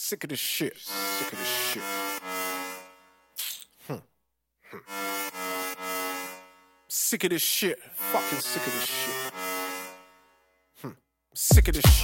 Sick of this shit. Sick of this shit. Sick of this shit. Fucking sick of this shit. Sick of this shit.